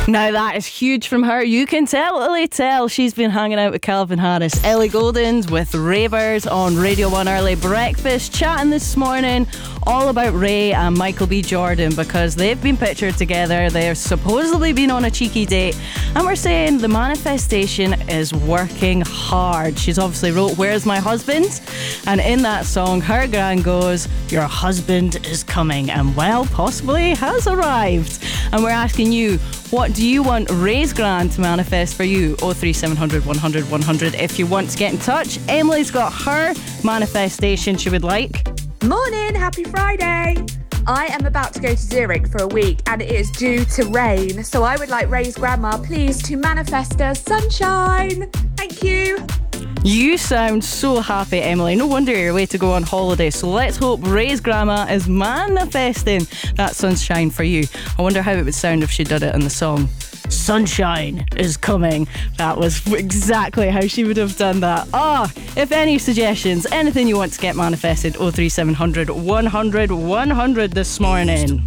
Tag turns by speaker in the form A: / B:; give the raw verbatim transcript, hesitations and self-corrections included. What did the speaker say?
A: Now that is huge from her. You can totally tell she's been hanging out with Calvin Harris. Ellie Goulding's with Ravers on Radio one Early Breakfast, chatting this morning all about Ray and Michael B. Jordan because they've been pictured together. They've supposedly been on a cheeky date, and we're saying the manifestation is working hard. She's obviously wrote Where's My Husband? And in that song, her gran goes, your husband is coming, and well, possibly has arrived. And we're asking you, what do you want Ray's gran to manifest for you? oh three seven hundred one hundred one hundred if you want to get in touch. Emily's got her manifestation she would like.
B: Morning, happy Friday. I am about to go to Zurich for a week and it is due to rain. So I would like Ray's grandma, please, to manifest us sunshine. Thank you.
A: You sound so happy, Emily. No wonder you're away to go on holiday. So let's hope Ray's grandma is manifesting that sunshine for you. I wonder how it would sound if she did it in the song. Sunshine is coming. That was exactly how she would have done that. Ah, oh, if any suggestions, anything you want to get manifested, oh three seven hundred one hundred one hundred this morning.